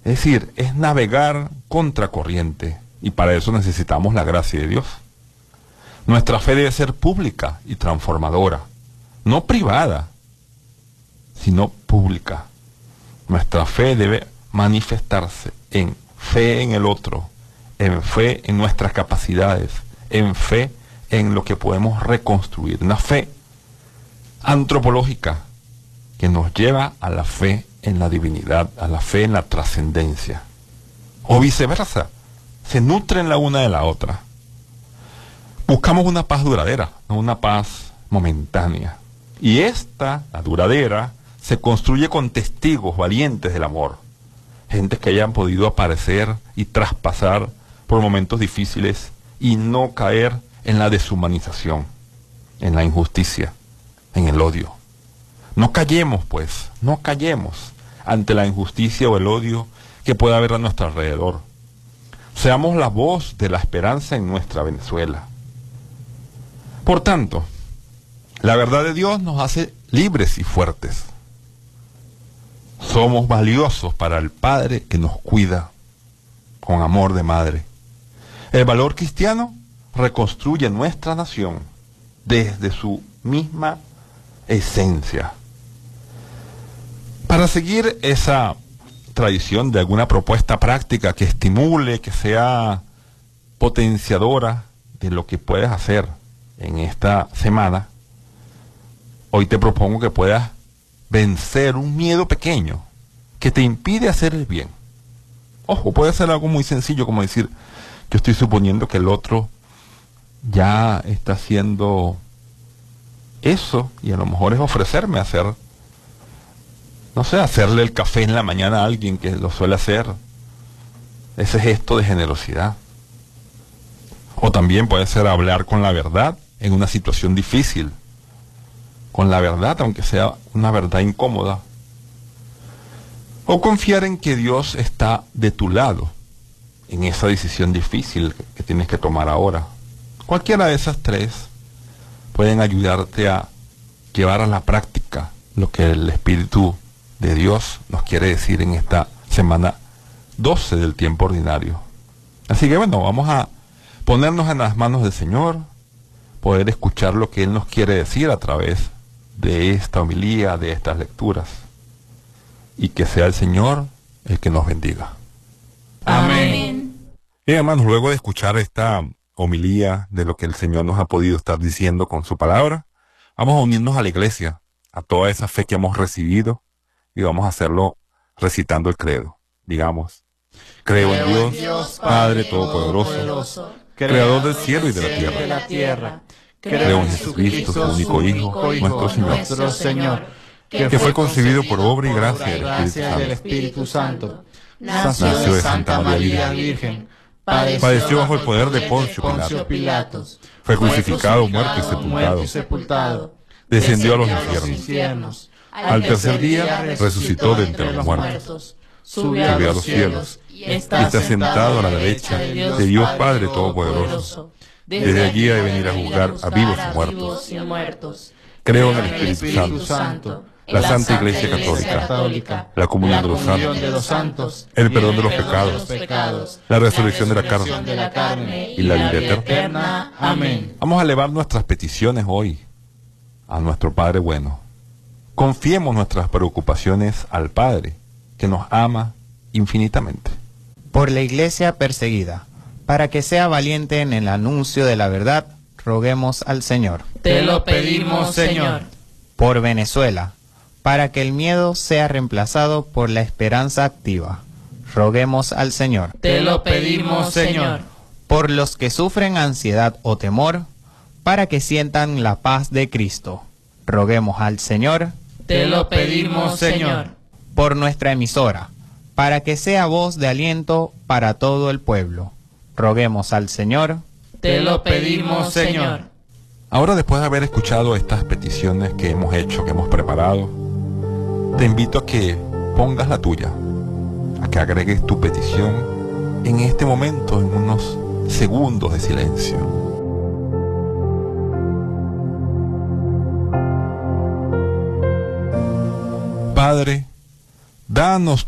Es decir, es navegar contracorriente, y para eso necesitamos la gracia de Dios. Nuestra fe debe ser pública y transformadora, no privada, sino pública. Nuestra fe debe manifestarse en fe en el otro, en fe en nuestras capacidades, en fe en lo que podemos reconstruir. Una fe antropológica que nos lleva a la fe en la divinidad, a la fe en la trascendencia. O viceversa, se nutren la una de la otra. Buscamos una paz duradera, no una paz momentánea. Y esta, la duradera, se construye con testigos valientes del amor. Gentes que hayan podido aparecer y traspasar por momentos difíciles y no caer en la deshumanización, en la injusticia, en el odio. No callemos, pues, no callemos ante la injusticia o el odio que pueda haber a nuestro alrededor. Seamos la voz de la esperanza en nuestra Venezuela. Por tanto, la verdad de Dios nos hace libres y fuertes. Somos valiosos para el Padre que nos cuida con amor de madre. El valor cristiano reconstruye nuestra nación desde su misma esencia. Para seguir esa tradición de alguna propuesta práctica que estimule, que sea potenciadora de lo que puedes hacer en esta semana, hoy te propongo que puedas vencer un miedo pequeño que te impide hacer el bien. Ojo, puede ser algo muy sencillo como decir, yo estoy suponiendo que el otro ya está haciendo eso y a lo mejor es ofrecerme a hacer, no sé, hacerle el café en la mañana a alguien que lo suele hacer. Ese gesto de generosidad. O también puede ser hablar con la verdad en una situación difícil. Con la verdad, aunque sea una verdad incómoda. O confiar en que Dios está de tu lado en esa decisión difícil que tienes que tomar ahora. Cualquiera de esas tres pueden ayudarte a llevar a la práctica lo que el Espíritu de Dios nos quiere decir en esta semana 12 del tiempo ordinario. Así que bueno, vamos a ponernos en las manos del Señor, poder escuchar lo que Él nos quiere decir a través de esta homilía, de estas lecturas, y que sea el Señor el que nos bendiga. Amén. Bien, hermanos, luego de escuchar esta homilía de lo que el Señor nos ha podido estar diciendo con su palabra, vamos a unirnos a la iglesia, a toda esa fe que hemos recibido, y vamos a hacerlo recitando el credo. Digamos, creo en Dios, Padre Todopoderoso, Creador del cielo y de la tierra. Creo en Jesucristo, su único Hijo, nuestro Señor, que fue concebido por obra y gracia del Espíritu Santo. Nació de Santa María Virgen. Padeció bajo el poder de Poncio Pilatos. Fue crucificado, muerto y sepultado. Descendió a los infiernos. Al tercer día resucitó de entre los muertos. Subió a los cielos y está sentado a la derecha de Dios Padre Todopoderoso. Desde allí ha de venir a juzgar a vivos y muertos. Creo en el Espíritu Santo, la Santa Iglesia Católica, la comunión de los santos, el perdón de los pecados, la resurrección de la carne y la vida eterna. Amén. Vamos a elevar nuestras peticiones hoy a nuestro Padre bueno. Confiemos nuestras preocupaciones al Padre, que nos ama infinitamente. Por la Iglesia perseguida, para que sea valiente en el anuncio de la verdad, roguemos al Señor. Te lo pedimos, Señor. Por Venezuela, para que el miedo sea reemplazado por la esperanza activa, roguemos al Señor. Te lo pedimos, Señor. Por los que sufren ansiedad o temor, para que sientan la paz de Cristo, roguemos al Señor. Te lo pedimos, Señor. Por nuestra emisora, para que sea voz de aliento para todo el pueblo, roguemos al Señor. Te lo pedimos, Señor. Ahora, después de haber escuchado estas peticiones que hemos hecho, que hemos preparado, te invito a que pongas la tuya, a que agregues tu petición en este momento, en unos segundos de silencio. Padre, danos